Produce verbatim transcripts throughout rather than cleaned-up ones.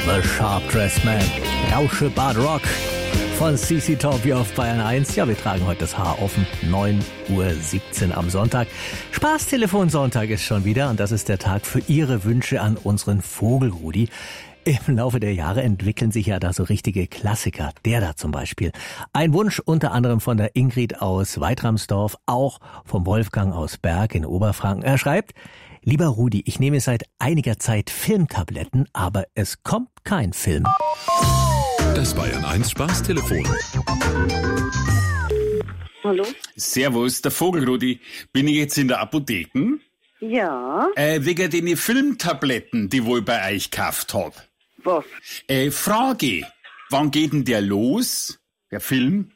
The Sharp Dressed Man, Rauschebad Rock von C C Top hier auf Bayern eins. Ja, wir tragen heute das Haar offen, neun Uhr siebzehn am Sonntag. Spaßtelefon-Sonntag ist schon wieder und das ist der Tag für Ihre Wünsche an unseren Vogelrudi. Im Laufe der Jahre entwickeln sich ja da so richtige Klassiker. Der da zum Beispiel. Ein Wunsch unter anderem von der Ingrid aus Weitramsdorf, auch vom Wolfgang aus Berg in Oberfranken. Er schreibt: Lieber Rudi, ich nehme seit einiger Zeit Filmtabletten, aber es kommt kein Film. Das Bayern eins Spaßtelefon. Hallo? Servus, der Vogelrudi. Bin ich jetzt in der Apotheke? Ja. Äh, wegen den Filmtabletten, die wohl bei euch gekauft hab. Was? Äh, Frage. Wann geht denn der los? Der Film?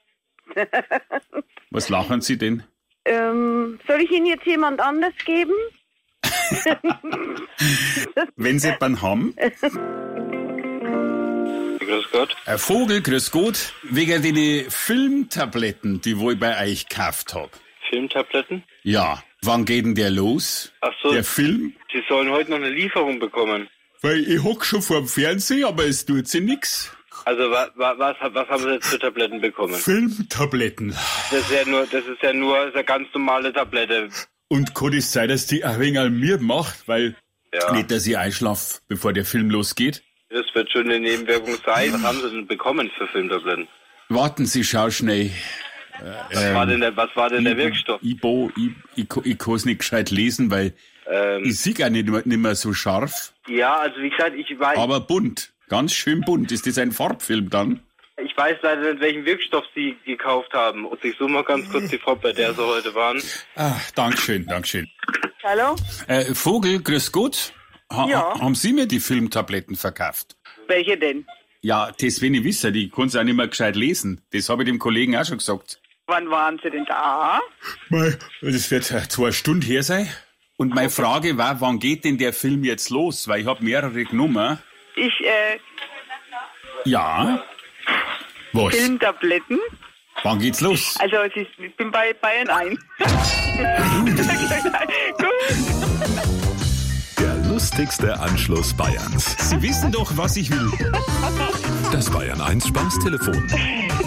Was lachen Sie denn? Ähm, soll ich Ihnen jetzt jemand anders geben? Wenn Sie jemanden haben? Grüß Gott. Ein Vogel, grüß Gott. Wegen den Filmtabletten, die wohl bei euch gekauft hab. Filmtabletten? Ja. Wann geht denn der los? Ach so. Der Film? Sie sollen heute noch eine Lieferung bekommen. Weil ich hock schon vor dem Fernsehen, aber es tut sich nix. Also wa, wa, was, was haben Sie jetzt für Tabletten bekommen? Filmtabletten. Das ist ja nur, das ist ja nur eine ganz normale Tablette. Und kann es sein, dass die ein wenig an mir macht, weil Ja. nicht, dass ich einschlaf, bevor der Film losgeht? Das wird schon eine Nebenwirkung sein. Was haben Sie denn bekommen für Filmtabletten? Warten Sie, schau schnell. Was war denn der, was war denn der Wirkstoff? Ibo, ich, ich, ich kann es nicht gescheit lesen, weil Ähm, ich sehe auch nicht, mehr- nicht mehr so scharf. ja, also wie gesagt, ich weiß, Aber bunt. Ganz schön bunt. Ist das ein Farbfilm dann? ich weiß leider nicht, welchen Wirkstoff Sie gekauft haben. Und ich suche mal ganz kurz die Frau, bei der Sie heute waren. Ah, Dankeschön, Dankeschön. Hallo? Äh, Vogel, grüß Gott. Ha, Ja. Haben Sie mir die Filmtabletten verkauft? Welche denn? Ja, das will ich wissen. Die kann auch nicht mehr gescheit lesen. Das habe ich dem Kollegen auch schon gesagt. Wann waren Sie denn da? Mei, das wird äh, zwei Stunden her sein. Und meine Frage war, wann geht denn der Film jetzt los? Weil ich habe mehrere genommen. Ich, äh, Ja. Was? Filmtabletten. Wann geht's los? Also, es ist, ich bin bei Bayern eins. Gut. Der lustigste Anschluss Bayerns. Sie wissen doch, was ich will. Das Bayern eins Spaßtelefon.